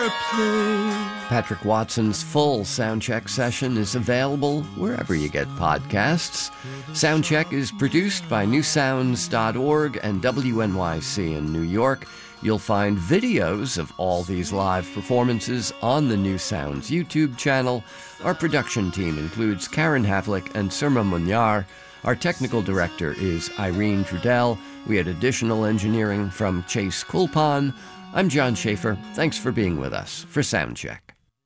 airplane. Patrick Watson's full Soundcheck session is available wherever you get podcasts. Soundcheck is produced by newsounds.org and WNYC in New York. You'll find videos of all these live performances on the New Sounds YouTube channel. Our production team includes Karen Havlick and Surma Munyar. Our technical director is Irene Trudell. We had additional engineering from Chase Kulpan. I'm John Schaefer. Thanks for being with us for Soundcheck.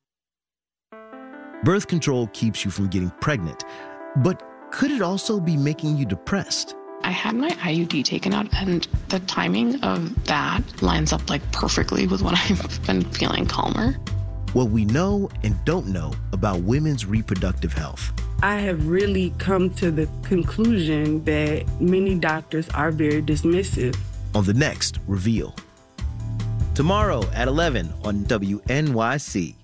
Birth control keeps you from getting pregnant, but could it also be making you depressed? I had my IUD taken out, and the timing of that lines up perfectly with when I've been feeling calmer. What we know and don't know about women's reproductive health. I have really come to the conclusion that many doctors are very dismissive. On the next Reveal. Tomorrow at 11 on WNYC.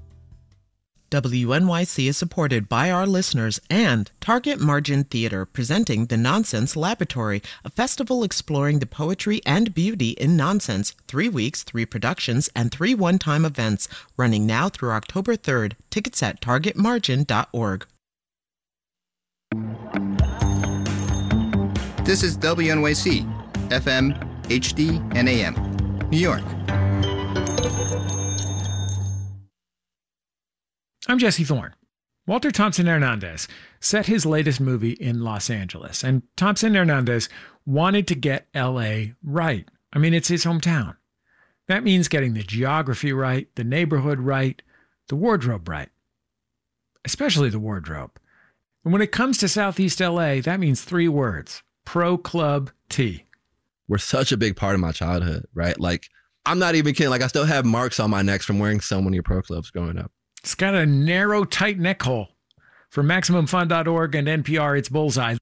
WNYC is supported by our listeners and Target Margin Theater, presenting The Nonsense Laboratory, a festival exploring the poetry and beauty in nonsense. 3 weeks, 3 productions, and 3 one-time events, running now through October 3rd. Tickets at targetmargin.org. This is WNYC, FM, HD, and AM, New York. I'm Jesse Thorne. Walter Thompson Hernandez set his latest movie in Los Angeles, and Thompson Hernandez wanted to get L.A. right. I mean, it's his hometown. That means getting the geography right, the neighborhood right, the wardrobe right, especially the wardrobe. And when it comes to Southeast L.A., that means 3 words: Pro Club T. Were such a big part of my childhood, right? I'm not even kidding. I still have marks on my neck from wearing so many Pro Clubs growing up. It's got a narrow, tight neck hole. For MaximumFun.org and NPR, it's Bullseye.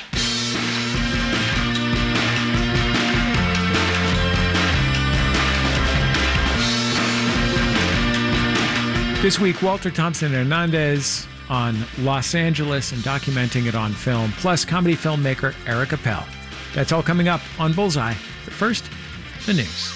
This week, Walter Thompson Hernandez on Los Angeles and documenting it on film, plus comedy filmmaker Eric Appel. That's all coming up on Bullseye. But first, the news.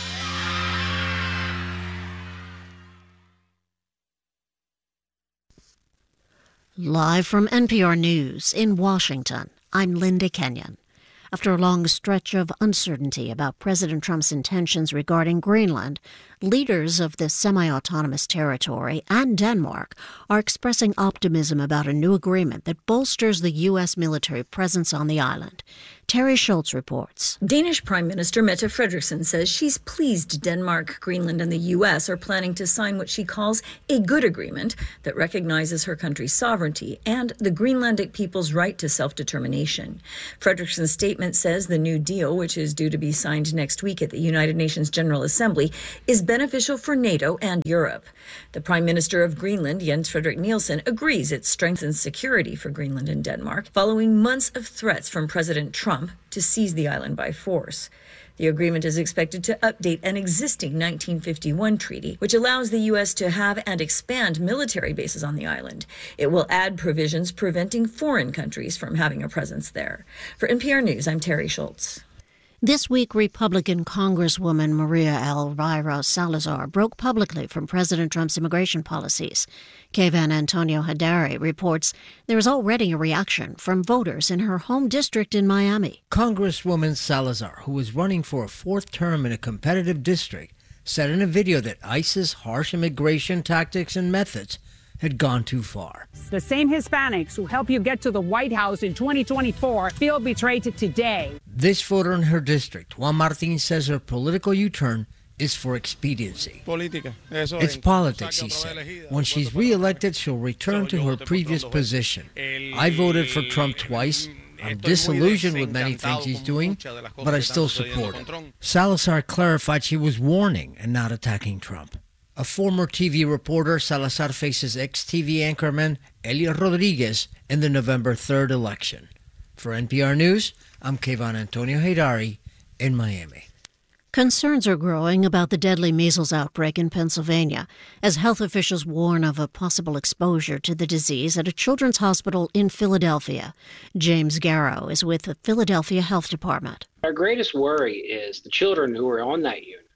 Live from NPR News in Washington, I'm Linda Kenyon. After a long stretch of uncertainty about President Trump's intentions regarding Greenland, leaders of the semi-autonomous territory and Denmark are expressing optimism about a new agreement that bolsters the U.S. military presence on the island. Terry Schultz reports. Danish Prime Minister Mette Frederiksen says she's pleased Denmark, Greenland, and the U.S. are planning to sign what she calls a good agreement that recognizes her country's sovereignty and the Greenlandic people's right to self-determination. Frederiksen's statement says the new deal, which is due to be signed next week at the United Nations General Assembly, is beneficial for NATO and Europe. The Prime Minister of Greenland, Jens Frederik Nielsen, agrees it strengthens security for Greenland and Denmark following months of threats from President Trump to seize the island by force. The agreement is expected to update an existing 1951 treaty, which allows the U.S. to have and expand military bases on the island. It will add provisions preventing foreign countries from having a presence there. For NPR News, I'm Terry Schultz. This week, Republican Congresswoman Maria Elvira Salazar broke publicly from President Trump's immigration policies. Kayvan Antonio Hadari reports there is already a reaction from voters in her home district in Miami. Congresswoman Salazar, who is running for a 4th term in a competitive district, said in a video that ICE's harsh immigration tactics and methods had gone too far. The same Hispanics who helped you get to the White House in 2024 feel betrayed today. This voter in her district, Juan Martin, says her political U-turn is for expediency. It's politics, he said. When she's re-elected, she'll return to her previous position. I voted for Trump twice. I'm disillusioned with many things he's doing, but I still support him. Salazar clarified she was warning and not attacking Trump. A former TV reporter, Salazar faces ex-TV anchorman Elio Rodriguez in the November 3rd election. For NPR News, I'm Kayvan Antonio Hadari in Miami. Concerns are growing about the deadly measles outbreak in Pennsylvania as health officials warn of a possible exposure to the disease at a children's hospital in Philadelphia. James Garrow is with the Philadelphia Health Department. Our greatest worry is the children who are on that unit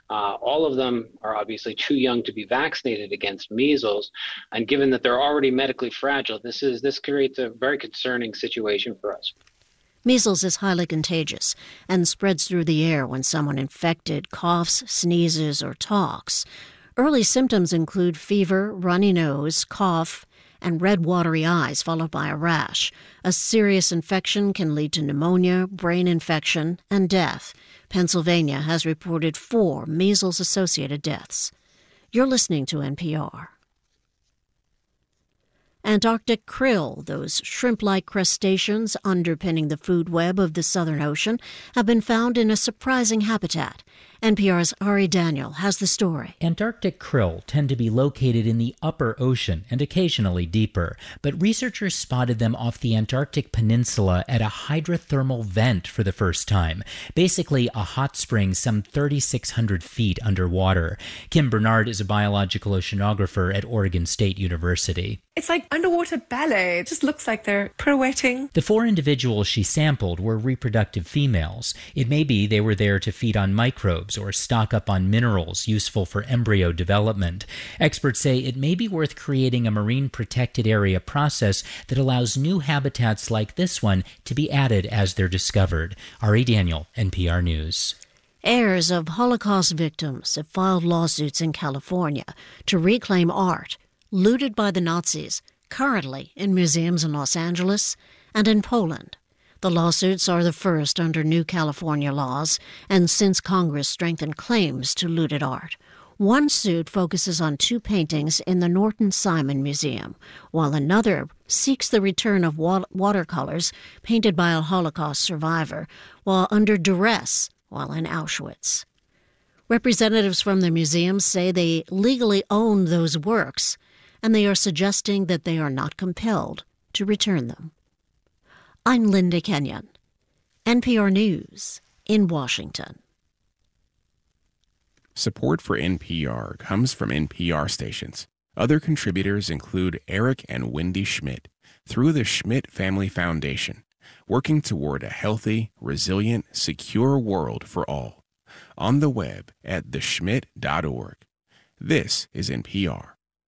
All of them are obviously too young to be vaccinated against measles. And given that they're already medically fragile, this creates a very concerning situation for us. Measles is highly contagious and spreads through the air when someone infected coughs, sneezes, or talks. Early symptoms include fever, runny nose, cough, and red watery eyes followed by a rash. A serious infection can lead to pneumonia, brain infection, and death. Pennsylvania has reported 4 measles-associated deaths. You're listening to NPR. Antarctic krill, those shrimp-like crustaceans underpinning the food web of the Southern Ocean, have been found in a surprising habitat. NPR's Ari Daniel has the story. Antarctic krill tend to be located in the upper ocean and occasionally deeper, but researchers spotted them off the Antarctic peninsula at a hydrothermal vent for the first time, basically a hot spring some 3,600 feet underwater. Kim Bernard is a biological oceanographer at Oregon State University. It's like underwater ballet. It just looks like they're pirouetting. The 4 individuals she sampled were reproductive females. It may be they were there to feed on microbes or stock up on minerals useful for embryo development. Experts say it may be worth creating a marine protected area process that allows new habitats like this one to be added as they're discovered. Ari Daniel, NPR News. Heirs of Holocaust victims have filed lawsuits in California to reclaim art looted by the Nazis, currently in museums in Los Angeles and in Poland. The lawsuits are the first under new California laws, and since Congress strengthened claims to looted art. One suit focuses on 2 paintings in the Norton Simon Museum, while another seeks the return of watercolors painted by a Holocaust survivor while under duress while in Auschwitz. Representatives from the museums say they legally own those works, and they are suggesting that they are not compelled to return them. I'm Linda Kenyon, NPR News in Washington. Support for NPR comes from NPR stations. Other contributors include Eric and Wendy Schmidt through the Schmidt Family Foundation, working toward a healthy, resilient, secure world for all. On the web at theschmidt.org. This is NPR.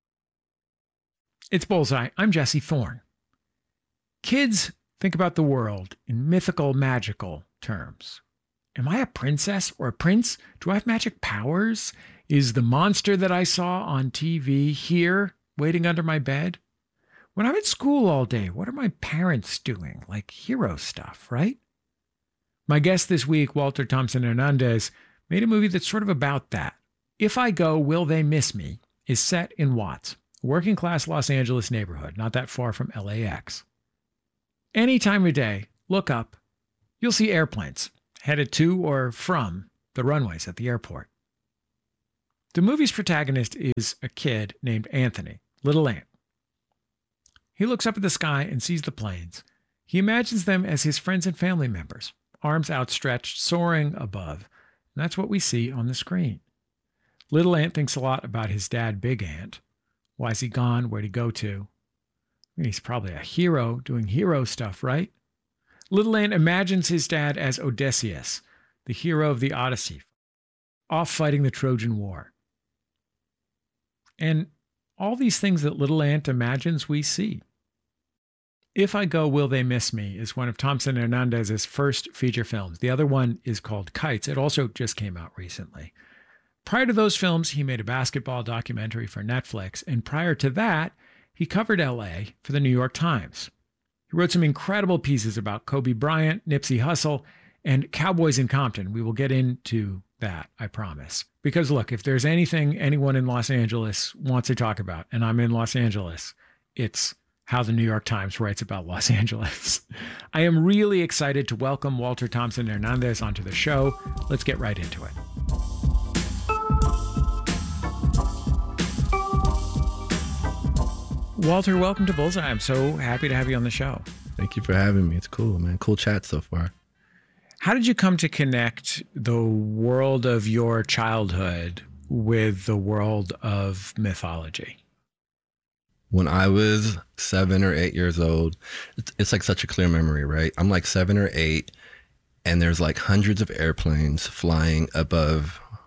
It's Bullseye. I'm Jesse Thorne. Kids think about the world in mythical, magical terms. Am I a princess or a prince? Do I have magic powers? Is the monster that I saw on TV here waiting under my bed? When I'm at school all day, what are my parents doing? Like hero stuff, right? My guest this week, Walter Thompson Hernandez, made a movie that's sort of about that. If I Go, Will They Miss Me is set in Watts, a working-class Los Angeles neighborhood, not that far from LAX. Any time of day, look up. You'll see airplanes headed to or from the runways at the airport. The movie's protagonist is a kid named Anthony, Little Ant. He looks up at the sky and sees the planes. He imagines them as his friends and family members, arms outstretched, soaring above. And that's what we see on the screen. Little Ant thinks a lot about his dad, Big Ant. Why's he gone? Where'd he go to? I mean, he's probably a hero doing hero stuff, right? Little Ant imagines his dad as Odysseus, the hero of the Odyssey, off fighting the Trojan War. And all these things that Little Ant imagines, we see. If I Go, Will They Miss Me is one of Thompson Hernandez's first feature films. The other one is called Kites. It also just came out recently. Prior to those films, he made a basketball documentary for Netflix, and prior to that, he covered LA for the New York Times. He wrote some incredible pieces about Kobe Bryant, Nipsey Hussle, and Cowboys in Compton. We will get into that, I promise. Because look, if there's anything anyone in Los Angeles wants to talk about, and I'm in Los Angeles, it's how the New York Times writes about Los Angeles. I am really excited to welcome Walter Thompson Hernandez onto the show. Let's get right into it. Walter, welcome to Bullseye. I'm so happy to have you on the show. Thank you for having me. It's cool, man. Cool chat so far. How did you come to connect the world of your childhood with the world of mythology? When I was 7 or 8 years old, it's like such a clear memory, right? I'm like 7 or 8, and there's like hundreds of airplanes flying above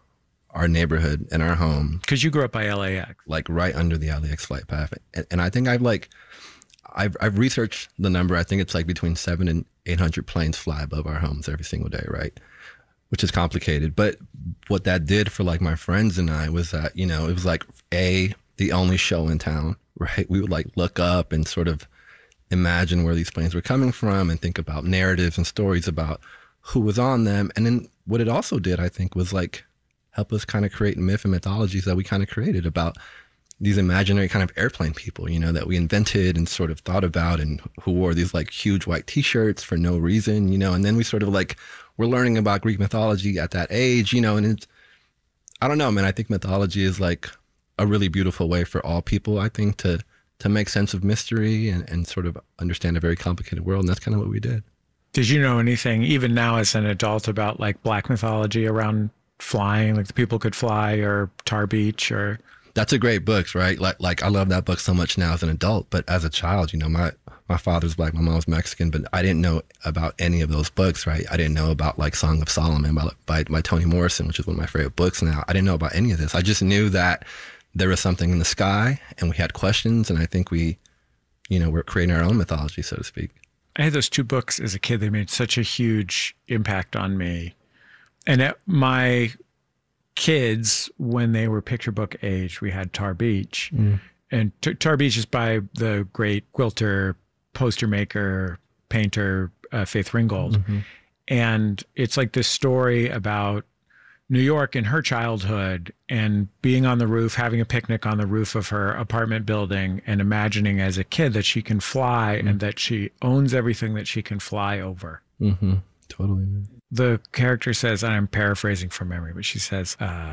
our neighborhood and our home. Because you grew up by LAX. Like right under the LAX flight path. And I think I've researched the number. I think it's like between 700 and 800 planes fly above our homes every single day, right? Which is complicated. But what that did for like my friends and I was that, it was like the only show in town, right? We would like look up and sort of imagine where these planes were coming from and think about narratives and stories about who was on them. And then what it also did, I think, was like help us kind of create myth and mythologies that we kind of created about these imaginary kind of airplane people, that we invented and sort of thought about, and who wore these like huge white t-shirts for no reason, and then we sort of like, we're learning about Greek mythology at that age, and it's, I don't know, man, I think mythology is like a really beautiful way for all people, I think, to make sense of mystery and sort of understand a very complicated world. And that's kind of what we did. Did you know anything, even now as an adult, about like Black mythology around flying, like the People Could Fly or Tar Beach or... That's a great book, right? Like I love that book so much now as an adult, but as a child, my father's Black, my mom's Mexican, but I didn't know about any of those books, right? I didn't know about like Song of Solomon by Toni Morrison, which is one of my favorite books now. I didn't know about any of this. I just knew that there was something in the sky and we had questions, and I think we're creating our own mythology, so to speak. I had those two books as a kid. They made such a huge impact on me. And at my kids, when they were picture book age, we had Tar Beach. And Tar Beach is by the great quilter, poster maker, painter, Faith Ringgold. And it's like this story about New York in her childhood and being on the roof, having a picnic on the roof of her apartment building and imagining as a kid that she can fly and that she owns everything that she can fly over. Totally, man. The character says, and I'm paraphrasing from memory, but she says,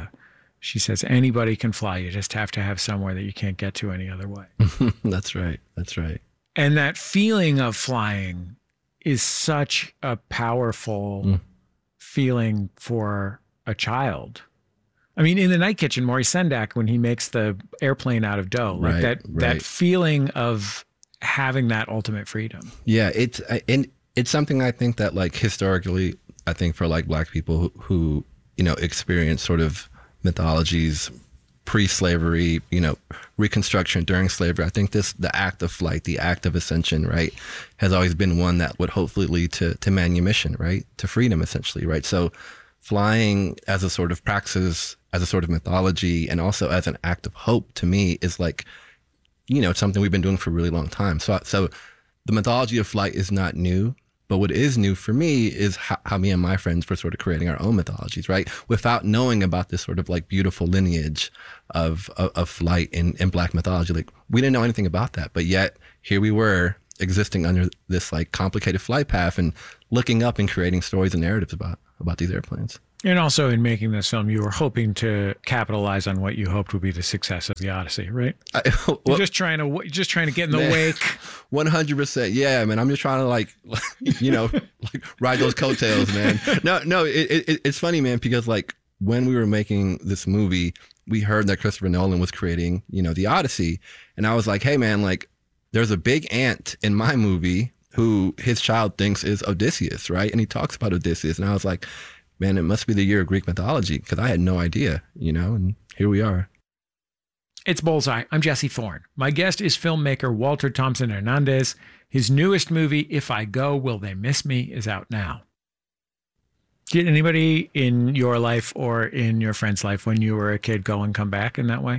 anybody can fly. You just have to have somewhere that you can't get to any other way. That's right. That's right. And that feeling of flying is such a powerful feeling for a child. I mean, in The Night Kitchen, Maurice Sendak, when he makes the airplane out of dough, like that feeling of having that ultimate freedom. Yeah, it's something I think that like historically, I think for like Black people who experience sort of mythologies pre-slavery, Reconstruction during slavery, I think the act of flight, the act of ascension, right, has always been one that would hopefully lead to manumission, right, to freedom essentially, right? So flying as a sort of praxis, as a sort of mythology, and also as an act of hope, to me is like, it's something we've been doing for a really long time. So the mythology of flight is not new, but what is new for me is how me and my friends were sort of creating our own mythologies, right? Without knowing about this sort of like beautiful lineage of flight in Black mythology. Like we didn't know anything about that, but yet here we were existing under this like complicated flight path and looking up and creating stories and narratives about these airplanes. And also in making this film, you were hoping to capitalize on what you hoped would be the success of the Odyssey, right? You're just trying to get in the wake. 100%. Yeah, man. I'm just trying to like ride those coattails, man. No, it's funny, man, because like when we were making this movie, we heard that Christopher Nolan was creating, the Odyssey. And I was like, hey man, like there's a big ant in my movie who his child thinks is Odysseus, right? And he talks about Odysseus. And I was like, man, it must be the year of Greek mythology, because I had no idea, and here we are. It's Bullseye. I'm Jesse Thorne. My guest is filmmaker Walter Thompson Hernandez. His newest movie, If I Go, Will They Miss Me, is out now. Did anybody in your life or in your friend's life when you were a kid go and come back in that way?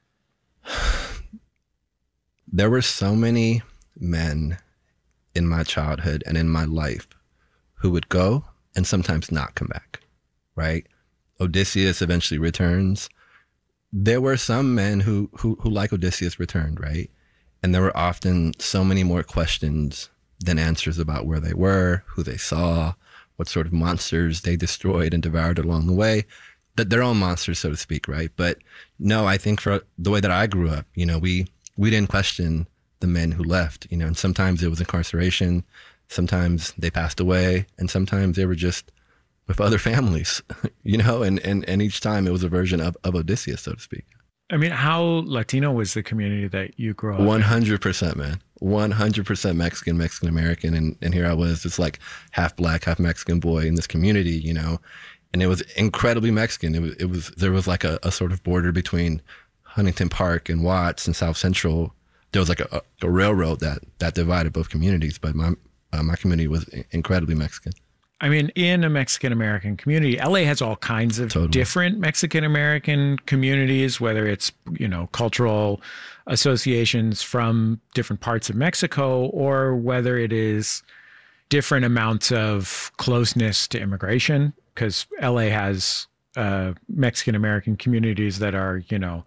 There were so many men in my childhood and in my life who would go and sometimes not come back, right? Odysseus eventually returns. There were some men who like Odysseus returned, right? And there were often so many more questions than answers about where they were, who they saw, what sort of monsters they destroyed and devoured along the way, that their own monsters, so to speak, right? But no, I think for the way that I grew up, we didn't question the men who left, and sometimes it was incarceration, sometimes they passed away, and sometimes they were just with other families, and each time it was a version of Odysseus, so to speak. I mean, how Latino was the community that you grew up 100%, man. 100% Mexican American. And here I was, this like half Black, half Mexican boy in this community, and it was incredibly Mexican. There was like a sort of border between Huntington Park and Watts and South Central. There was like a railroad that divided both communities, but my community was incredibly Mexican. I mean, in a Mexican-American community, LA has all kinds of different Mexican-American communities, whether it's, cultural associations from different parts of Mexico, or whether it is different amounts of closeness to immigration, because LA has Mexican-American communities that are,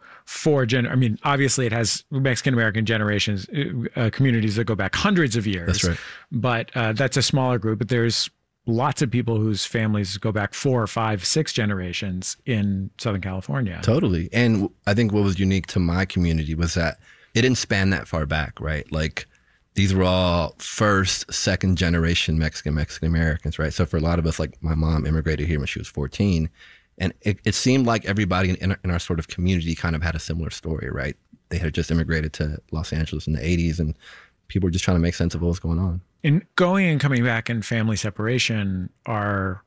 obviously it has Mexican-American generations, communities that go back hundreds of years. That's right. But that's a smaller group, but there's lots of people whose families go back 4 or 5, 6 generations in Southern California. Totally. And I think what was unique to my community was that it didn't span that far back, right? Like these were all first, second generation Mexican Americans, right? So for a lot of us, like my mom immigrated here when she was 14. And it seemed like everybody in our sort of community kind of had a similar story, right? They had just immigrated to Los Angeles in the 80s, and people were just trying to make sense of what was going on. And going and coming back and family separation are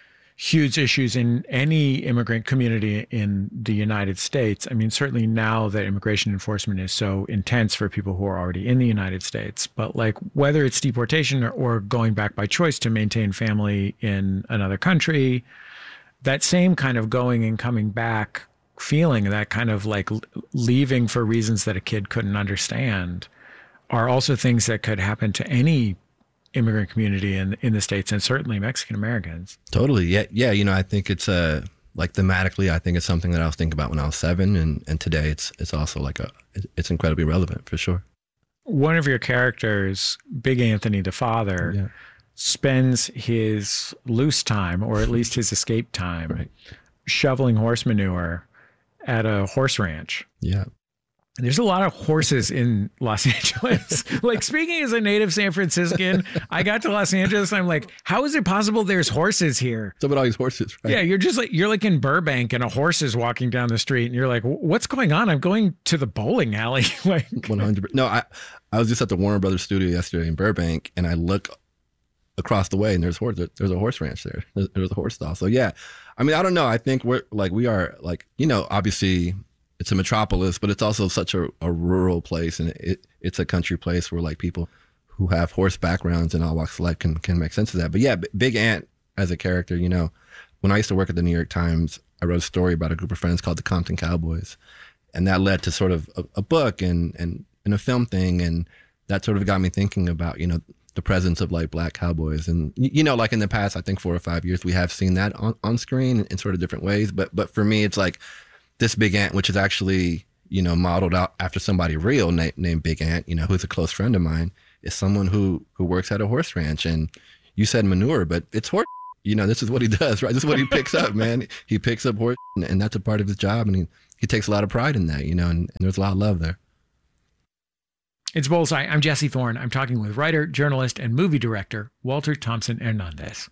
huge issues in any immigrant community in the United States. I mean, certainly now that immigration enforcement is so intense for people who are already in the United States, but like whether it's deportation or going back by choice to maintain family in another country, that same kind of going and coming back feeling, that kind of like leaving for reasons that a kid couldn't understand, are also things that could happen to any immigrant community in the States, and certainly Mexican Americans. Totally. Yeah. I think it's like thematically, I think it's something that I was thinking about when I was 7, and today it's also like it's incredibly relevant for sure. One of your characters, Big Anthony, the father, spends his loose time, or at least his escape time, shoveling horse manure at a horse ranch. Yeah. There's a lot of horses in Los Angeles. Like, speaking as a native San Franciscan, I got to Los Angeles and I'm like, how is it possible there's horses here? So about all these horses, right? Yeah, you're like in Burbank and a horse is walking down the street and you're like, what's going on? I'm going to the bowling alley. Like 100%. No, I was just at the Warner Brothers studio yesterday in Burbank, and I look across the way and there's a horse ranch there. There's a horse stall. So yeah, I mean, I don't know. I think we are obviously it's a metropolis, but it's also such a rural place, and it's a country place where like people who have horse backgrounds in all walks of life can make sense of that. But yeah, Big Ant as a character, when I used to work at the New York Times, I wrote a story about a group of friends called the Compton Cowboys, and that led to sort of a book and a film thing, and that sort of got me thinking about the presence of like black cowboys, and like in the past, I think 4 or 5 years, we have seen that on screen in sort of different ways. But for me, it's like this Big Ant, which is actually, modeled out after somebody real named Big Ant, who's a close friend of mine, is someone who works at a horse ranch. And you said manure, but it's horse. This is what he does, right? This is what he picks up, man. He picks up horse, and that's a part of his job. And he takes a lot of pride in that, and there's a lot of love there. It's Bullseye. I'm Jesse Thorne. I'm talking with writer, journalist, and movie director Walter Thompson Hernandez.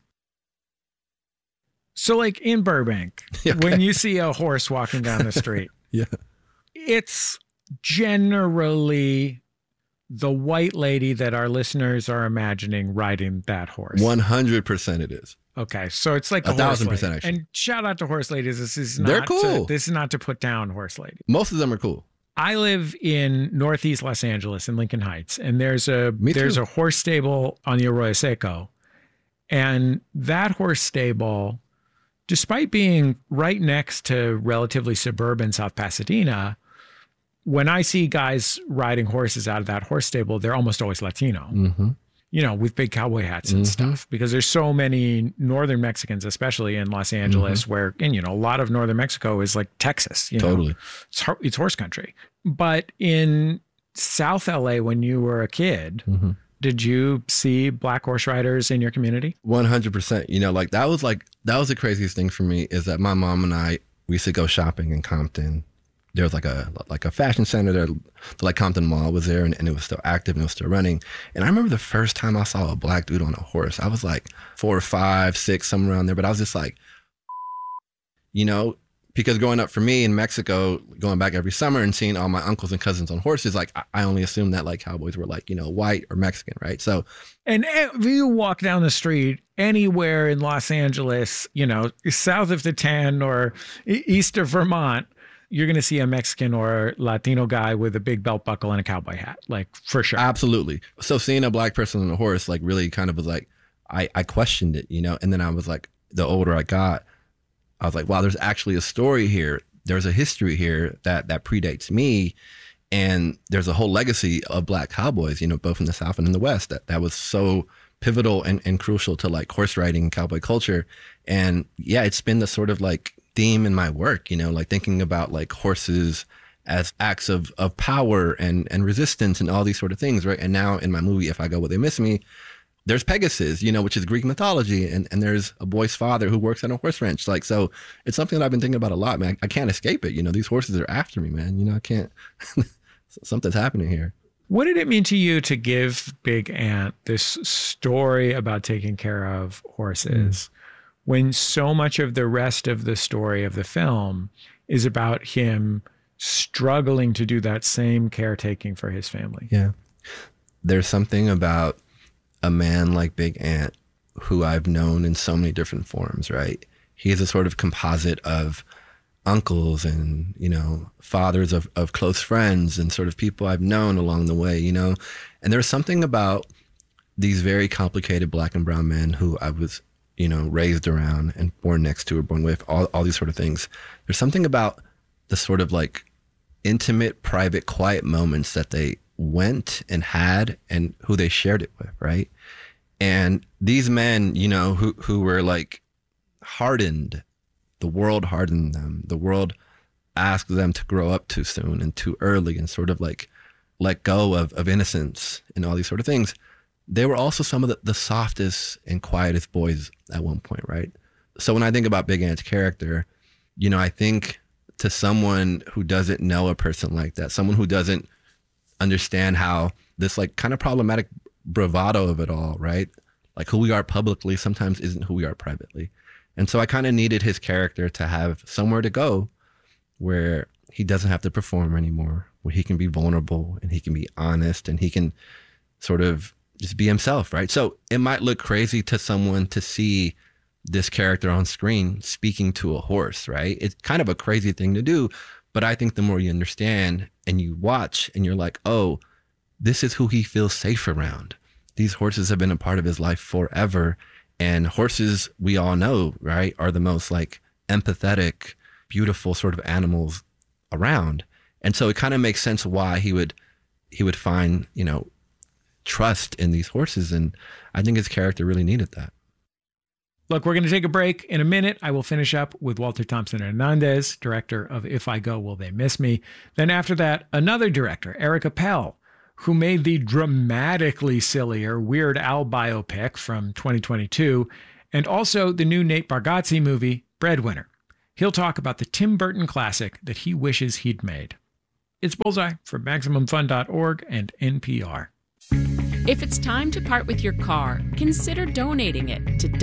So like in Burbank, when you see a horse walking down the street, it's generally the white lady that our listeners are imagining riding that horse. 100% it is. Okay, so it's like 1,000% actually. And shout out to horse ladies. They're cool. This is not to put down horse ladies. Most of them are cool. I live in Northeast Los Angeles in Lincoln Heights, and there's a horse stable on the Arroyo Seco, and that horse stable, despite being right next to relatively suburban South Pasadena, when I see guys riding horses out of that horse stable, they're almost always Latino, with big cowboy hats and stuff, because there's so many Northern Mexicans, especially in Los Angeles, where, and, a lot of Northern Mexico is like Texas, Totally. It's horse country. But in South LA, when you were a kid, did you see black horse riders in your community? 100%. That was the craziest thing for me, is that my mom and we used to go shopping in Compton. There was like a fashion center there, like Compton Mall was there, and it was still active and it was still running. And I remember the first time I saw a black dude on a horse, I was like 4 or 5, 6, somewhere around there. But I was just like, Because growing up for me in Mexico, going back every summer and seeing all my uncles and cousins on horses, like I only assumed that like cowboys were like, white or Mexican, right? So, and if you walk down the street anywhere in Los Angeles, south of the 10 or east of Vermont, you're going to see a Mexican or Latino guy with a big belt buckle and a cowboy hat, like for sure. Absolutely. So seeing a black person on a horse, like really kind of was like, I questioned it, and then I was like, the older I got, I was like, wow, there's actually a story here. There's a history here that predates me. And there's a whole legacy of black cowboys, both in the South and in the West that was so pivotal and crucial to like horse riding and cowboy culture. And yeah, it's been the sort of like theme in my work, like thinking about like horses as acts of power and resistance and all these sort of things, right? And now in my movie, If I Go, Will They Miss Me? There's Pegasus, which is Greek mythology, and there's a boy's father who works at a horse ranch. Like, so it's something that I've been thinking about a lot, man. I can't escape it. These horses are after me, man. I can't, something's happening here. What did it mean to you to give Big Ant this story about taking care of horses when so much of the rest of the story of the film is about him struggling to do that same caretaking for his family? Yeah. There's something about a man like Big Ant, who I've known in so many different forms, right? He is a sort of composite of uncles and, fathers of close friends and sort of people I've known along the way, And there's something about these very complicated black and brown men who I was, raised around and born next to or born with, all these sort of things. There's something about the sort of like intimate, private, quiet moments that they went and had and who they shared it with, right? And these men, who were like hardened, the world hardened them. The world asked them to grow up too soon and too early and sort of like let go of innocence and all these sort of things. They were also some of the softest and quietest boys at one point, right? So when I think about Big Ant's character, I think to someone who doesn't know a person like that, someone who doesn't understand how this like kind of problematic bravado of it all, right? Like who we are publicly sometimes isn't who we are privately. And so I kind of needed his character to have somewhere to go where he doesn't have to perform anymore, where he can be vulnerable and he can be honest and he can sort of just be himself, right? So it might look crazy to someone to see this character on screen speaking to a horse, right? It's kind of a crazy thing to do. But I think the more you understand and you watch and you're like, oh, this is who he feels safe around. These horses have been a part of his life forever. And horses, we all know, right, are the most like empathetic, beautiful sort of animals around. And so it kind of makes sense why he would find, trust in these horses. And I think his character really needed that. Look, we're going to take a break. In a minute, I will finish up with Walter Thompson Hernandez, director of If I Go, Will They Miss Me? Then after that, another director, Eric Appel, who made the dramatically sillier Weird Al biopic from 2022, and also the new Nate Bargatze movie, Breadwinner. He'll talk about the Tim Burton classic that he wishes he'd made. It's Bullseye from MaximumFun.org and NPR. If it's time to part with your car, consider donating it to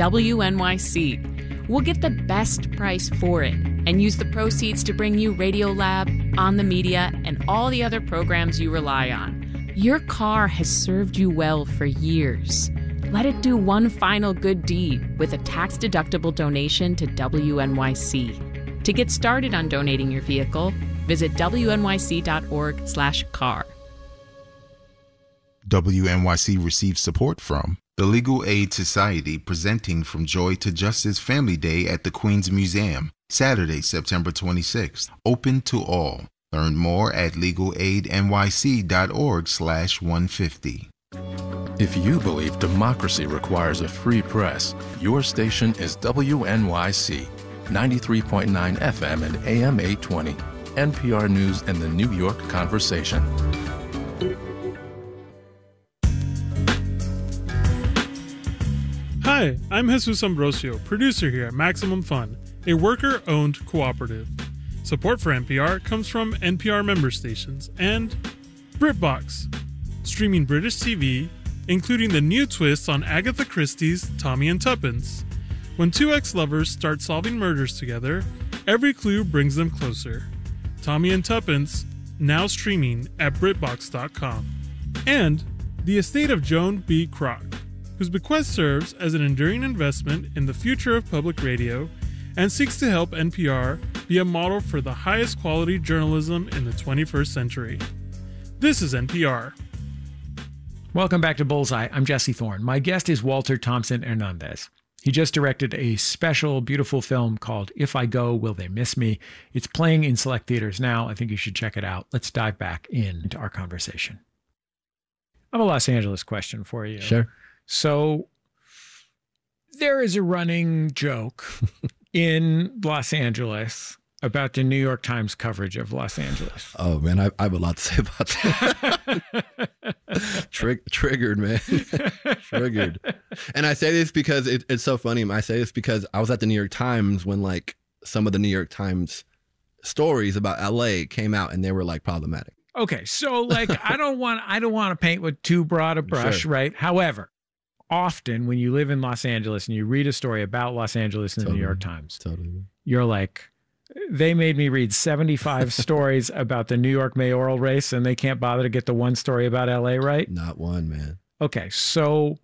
WNYC. We'll get the best price for it and use the proceeds to bring you Radiolab, On the Media, and all the other programs you rely on. Your car has served you well for years. Let it do one final good deed with a tax-deductible donation to WNYC. To get started on donating your vehicle, visit wnyc.org/car. WNYC receives support from the Legal Aid Society, presenting From Joy to Justice Family Day at the Queens Museum, Saturday, September 26th. Open to all. Learn more at legalaidnyc.org/150. If you believe democracy requires a free press, your station is WNYC, 93.9 FM and AM 820, NPR News and the New York Conversation. Hi, I'm Jesus Ambrosio, producer here at Maximum Fun, a worker-owned cooperative. Support for NPR comes from NPR member stations and BritBox, streaming British TV, including the new twist on Agatha Christie's Tommy and Tuppence. When two ex-lovers start solving murders together, Every clue brings them closer. Tommy and Tuppence, now streaming at BritBox.com. And The Estate of Joan B. Kroc, whose bequest serves as an enduring investment in the future of public radio and seeks to help NPR be a model for the highest quality journalism in the 21st century. This is NPR. Welcome back to Bullseye. I'm Jesse Thorne. My guest is Walter Thompson Hernandez. He just directed a special, beautiful film called If I Go, Will They Miss Me? It's playing in select theaters now. I think you should check it out. Let's dive back into our conversation. I have a Los Angeles question for you. Sure. So there is a running joke in Los Angeles about the New York Times coverage of Los Angeles. Oh, man, I have a lot to say about that. Triggered, man. Triggered. And I say this because it's so funny. I say this because I was at the New York Times when like some of the New York Times stories about LA came out and they were like problematic. Okay, so like I don't want to paint with too broad a brush, sure. Right? However, often when you live in Los Angeles and you read a story about Los Angeles in the New York Times, you're like, they made me read 75 stories about the New York mayoral race and they can't bother to get the one story about LA right? Not one, man. Okay, so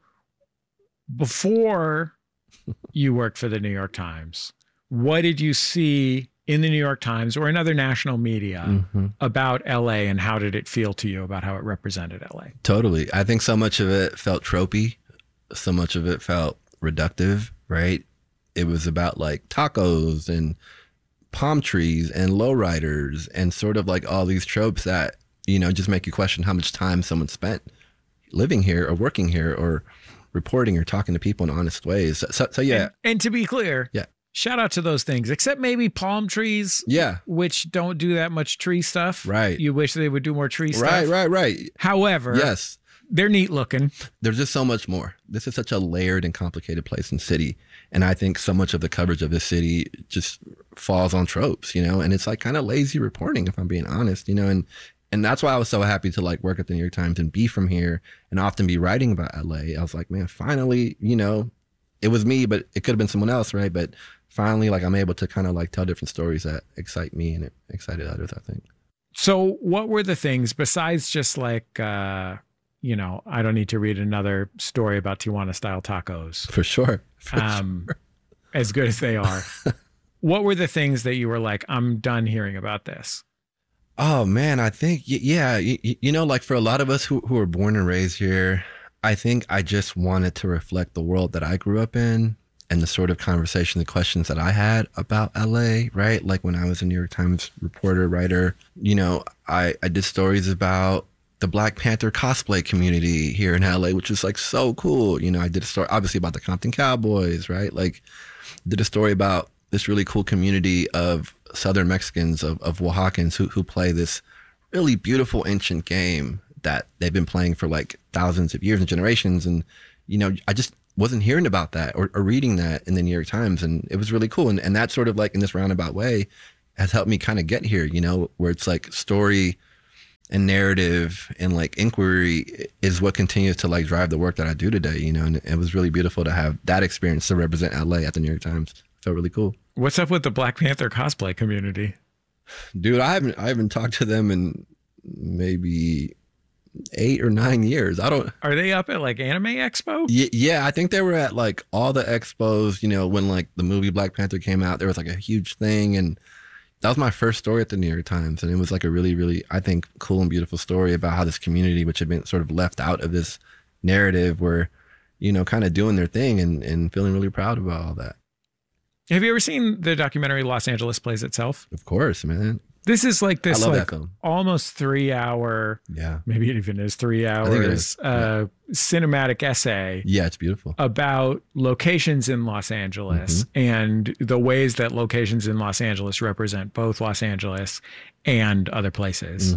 before you worked for the New York Times, what did you see in the New York Times or in other national media about LA, and how did it feel to you about how it represented LA? Totally. I think so much of it felt tropey. So much of it felt reductive, right? It was about like tacos and palm trees and lowriders and sort of like all these tropes that, you know, just make you question how much time someone spent living here or working here or reporting or talking to people in honest ways. So yeah. And to be clear, yeah, shout out to those things, except maybe palm trees, yeah, which don't do that much tree stuff. Right. You wish they would do more tree stuff. Right. However, yes, they're neat looking. There's just so much more. This is such a layered and complicated place and city. And I think so much of the coverage of this city just falls on tropes, you know, and it's like kind of lazy reporting, if I'm being honest, you know, and that's why I was so happy to like work at the New York Times and be from here and often be writing about LA. I was like, man, finally, you know, it was me, but it could have been someone else, right? But finally, like I'm able to kind of like tell different stories that excite me and it excited others, I think. So what were the things besides just like, you know, I don't need to read another story about Tijuana style tacos. For sure. As good as they are. What were the things that you were like, I'm done hearing about this? Oh man, I think, yeah, you know, like for a lot of us who were born and raised here, I think I just wanted to reflect the world that I grew up in and the sort of conversation, the questions that I had about LA, right? Like when I was a New York Times reporter, writer, you know, I did stories about the Black Panther cosplay community here in LA, which is like so cool. You know, I did a story obviously about the Compton Cowboys, right? Like did a story about this really cool community of Southern Mexicans, of Oaxacans who play this really beautiful ancient game that they've been playing for like thousands of years and generations. And, you know, I just wasn't hearing about that or reading that in the New York Times. And it was really cool. And that sort of like in this roundabout way has helped me kind of get here, you know, where it's like story and narrative and like inquiry is what continues to like drive the work that I do today, you know, and it was really beautiful to have that experience to represent LA at the New York Times. It felt really cool. What's up with the Black Panther cosplay community? Dude, I haven't talked to them in maybe 8 or 9 years. Are they up at like Anime Expo? Yeah, I think they were at like all the expos, you know, when like the movie Black Panther came out, there was like a huge thing. And that was my first story at the New York Times. And it was like a really, really, I think, cool and beautiful story about how this community, which had been sort of left out of this narrative, were, you know, kind of doing their thing and feeling really proud about all that. Have you ever seen the documentary Los Angeles Plays Itself? Of course, man. This is like this like almost 3 hour, yeah, maybe it even is 3 hours, cinematic essay. Yeah, it's beautiful. About locations in Los Angeles and the ways that locations in Los Angeles represent both Los Angeles and other places.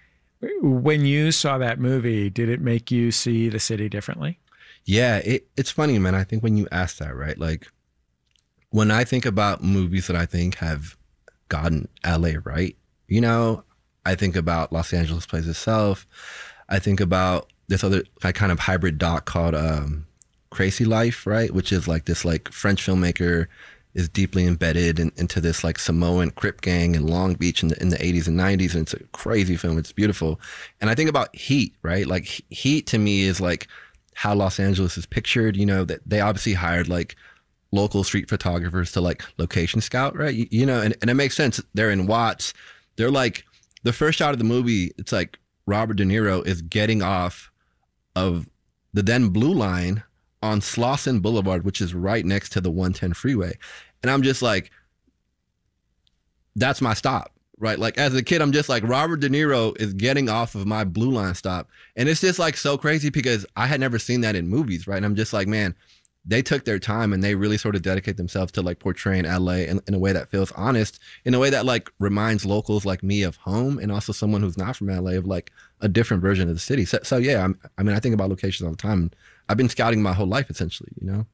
When you saw that movie, did it make you see the city differently? Yeah, it's funny, man. I think when you ask that, right? Like when I think about movies that I think have gotten LA right, you know, I think about Los Angeles Plays Itself. I think about this other kind of hybrid doc called Crazy Life, right? Which is like this like French filmmaker is deeply embedded into this like Samoan Crip gang in Long Beach in the 80s and 90s. And it's a crazy film. It's beautiful. And I think about Heat, right? Like Heat to me is like how Los Angeles is pictured, that they obviously hired like local street photographers to like location scout, right? And it makes sense. They're in Watts. They're like, the first shot of the movie, it's like Robert De Niro is getting off of the then Blue Line on Slauson Boulevard, which is right next to the 110 freeway. And I'm just like, that's my stop, right? Like as a kid, I'm just like, Robert De Niro is getting off of my Blue Line stop. And it's just like so crazy because I had never seen that in movies, right? And I'm just like, man, they took their time and they really sort of dedicate themselves to like portraying LA in a way that feels honest, in a way that like reminds locals like me of home, and also someone who's not from LA of like a different version of the city. So yeah, I think about locations all the time. I've been scouting my whole life, essentially,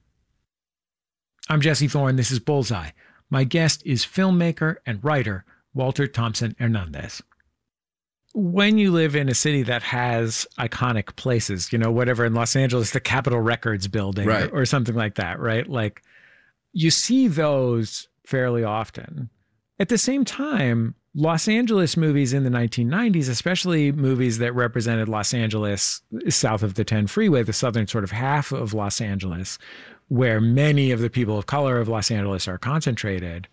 I'm Jesse Thorne. This is Bullseye. My guest is filmmaker and writer Walter Thompson Hernandez. When you live in a city that has iconic places, whatever in Los Angeles, the Capitol Records building, right, or something like that, right? Like you see those fairly often. At the same time, Los Angeles movies in the 1990s, especially movies that represented Los Angeles south of the 10 freeway, the southern sort of half of Los Angeles, where many of the people of color of Los Angeles are concentrated,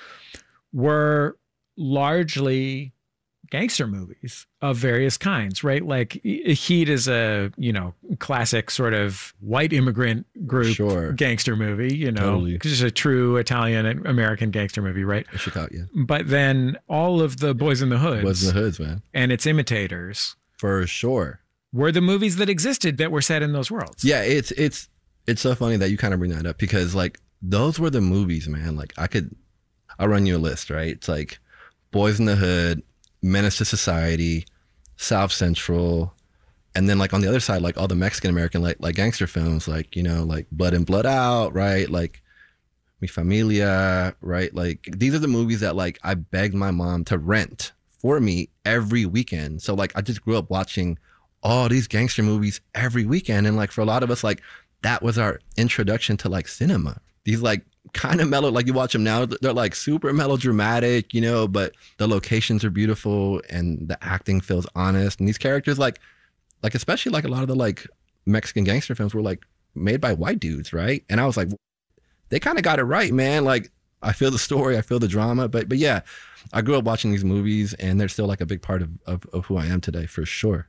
were largely gangster movies of various kinds, right? Like Heat is a, classic sort of white immigrant group gangster movie, Totally. Because it's a true Italian American gangster movie, right? Chicago, yeah. But then all of the Boys in the Hoods. Boys in the Hoods, man. And its imitators. For sure. Were the movies that existed that were set in those worlds. Yeah, it's so funny that you kind of bring that up because like those were the movies, man. Like I'll run you a list, right? It's like Boys in the Hood, Menace to Society, South Central, and then like on the other side, like all the Mexican American like gangster films, like like Blood In Blood Out, right? Like Mi Familia, right? Like these are the movies that like I begged my mom to rent for me every weekend. So like I just grew up watching all these gangster movies every weekend, and like for a lot of us, like that was our introduction to like cinema. These like kind of mellow, like you watch them now, they're like super melodramatic, but the locations are beautiful and the acting feels honest. And these characters like especially like a lot of the like Mexican gangster films were like made by white dudes, right? And I was like, they kind of got it right, man. Like I feel the story, I feel the drama, but yeah, I grew up watching these movies and they're still like a big part of who I am today, for sure.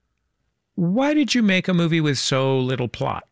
Why did you make a movie with so little plot?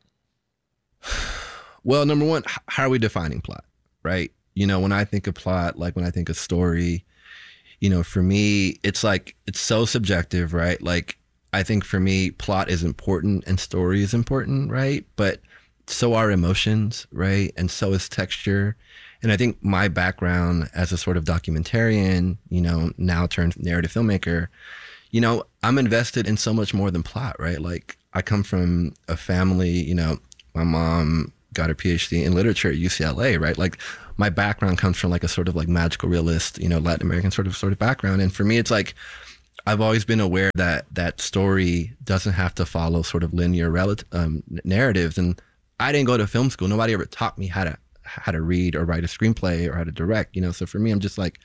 Well, number one, how are we defining plot, right? When I think of plot, like when I think of story, for me, it's like, it's so subjective, right? Like, I think for me, plot is important and story is important, right? But so are emotions, right? And so is texture. And I think my background as a sort of documentarian, now turned narrative filmmaker, I'm invested in so much more than plot, right? Like, I come from a family, my mom got her PhD in literature at UCLA, right? Like my background comes from like a sort of like magical realist, Latin American sort of background. And for me, it's like, I've always been aware that story doesn't have to follow sort of linear narratives. And I didn't go to film school. Nobody ever taught me how to read or write a screenplay or how to direct, So for me, I'm just like,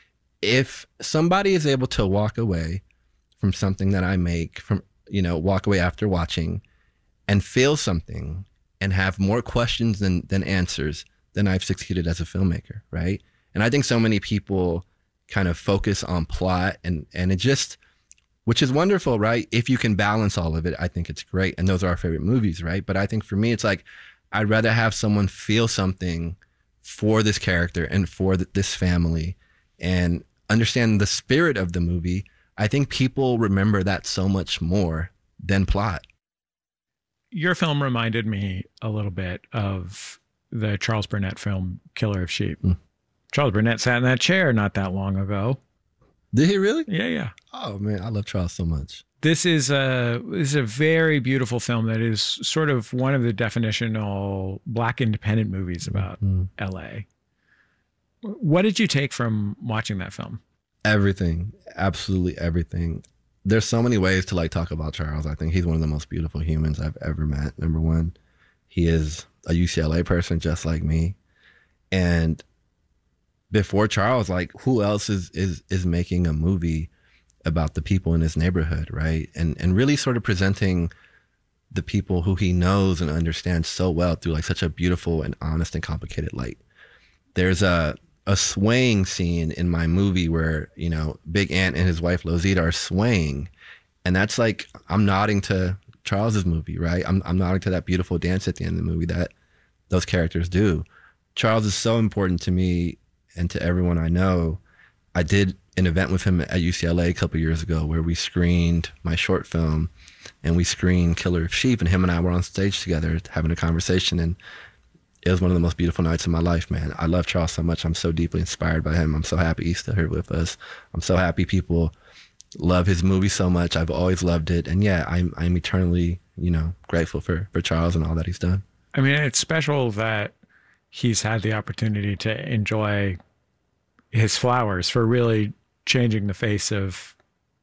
if somebody is able to walk away from something that I make, walk away after watching and feel something and have more questions than answers, then I've succeeded as a filmmaker, right? And I think so many people kind of focus on plot and it just, which is wonderful, right? If you can balance all of it, I think it's great. And those are our favorite movies, right? But I think for me, it's like, I'd rather have someone feel something for this character and for this family and understand the spirit of the movie. I think people remember that so much more than plot. Your film reminded me a little bit of the Charles Burnett film Killer of Sheep. Charles Burnett sat in that chair not that long ago. Did he really? Yeah. Oh man, I love Charles so much. This is a very beautiful film that is sort of one of the definitional Black independent movies about LA. What did you take from watching that film? Everything, absolutely everything. There's so many ways to like talk about Charles. I think he's one of the most beautiful humans I've ever met. Number one, he is a UCLA person just like me. And before Charles, like, who else is making a movie about the people in his neighborhood, right? And really sort of presenting the people who he knows and understands so well through like such a beautiful and honest and complicated light. There's a swaying scene in my movie where, you know, Big Ant and his wife Lozita are swaying. And that's like, I'm nodding to Charles's movie, right? I'm nodding to that beautiful dance at the end of the movie that those characters do. Charles is so important to me and to everyone I know. I did an event with him at UCLA a couple years ago where we screened my short film and we screened Killer of Sheep, and him and I were on stage together having a conversation, and it was one of the most beautiful nights of my life, man. I love Charles so much. I'm so deeply inspired by him. I'm so happy he's still here with us. I'm so happy people love his movie so much. I've always loved it. And yeah, I'm eternally, you know, grateful for Charles and all that he's done. I mean, it's special that he's had the opportunity to enjoy his flowers for really changing the face of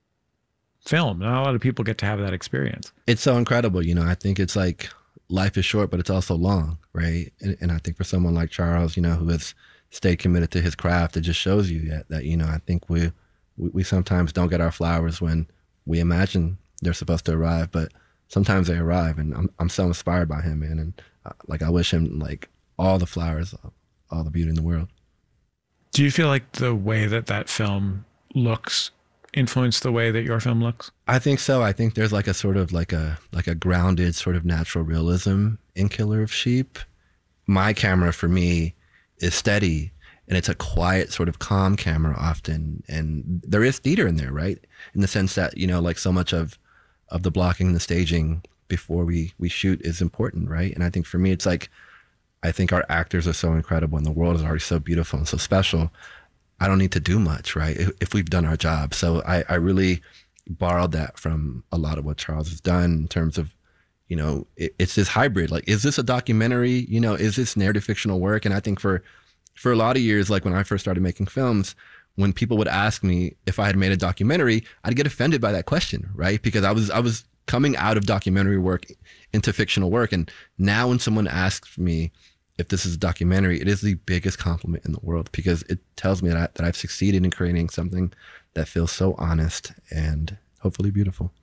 film. Not a lot of people get to have that experience. It's so incredible. You know, I think it's like life is short, but it's also long, right? And I think for someone like Charles, you know, who has stayed committed to his craft, it just shows you that, you know, I think we sometimes don't get our flowers when we imagine they're supposed to arrive, but sometimes they arrive, and I'm so inspired by him, man. And like, I wish him like all the flowers, all the beauty in the world. Do you feel like the way that film looks influenced the way that your film looks? I think so. I think there's like a sort of like a grounded sort of natural realism in Killer of Sheep. My camera for me is steady, and it's a quiet sort of calm camera often. And there is theater in there, right? In the sense that, you know, like so much of the blocking and the staging before we shoot is important, right? And I think for me, it's like, I think our actors are so incredible and the world is already so beautiful and so special. I don't need to do much, right? If we've done our job. So I really borrowed that from a lot of what Charles has done in terms of, you know, it's this hybrid. Like, is this a documentary? You know, is this narrative fictional work? And I think for a lot of years, like when I first started making films, when people would ask me if I had made a documentary, I'd get offended by that question, right? Because I was coming out of documentary work into fictional work. And now when someone asks me if this is a documentary, it is the biggest compliment in the world, because it tells me that I've succeeded in creating something that feels so honest and hopefully beautiful.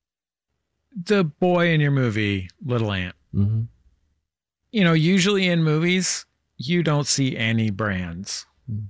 The boy in your movie, Little Ant, mm-hmm. You know, usually in movies, you don't see any brands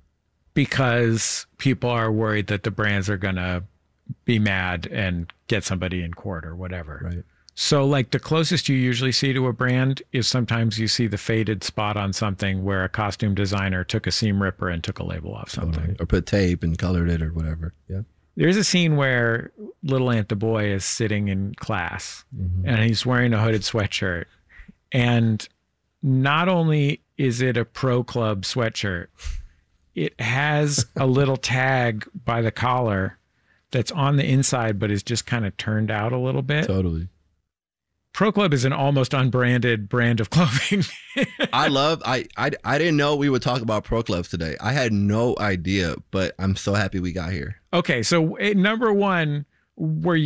because people are worried that the brands are going to be mad and get somebody in court or whatever. Right. So like the closest you usually see to a brand is sometimes you see the faded spot on something where a costume designer took a seam ripper and took a label off something. Totally. Or put tape and colored it or whatever. Yeah. There's a scene where Little Ant the boy is sitting in class and he's wearing a hooded sweatshirt. And not only is it a Pro Club sweatshirt, it has a little tag by the collar that's on the inside but is just kind of turned out a little bit. Totally. Pro Club is an almost unbranded brand of clothing. I didn't know we would talk about Pro Clubs today. I had no idea, but I'm so happy we got here. Okay, so number one, were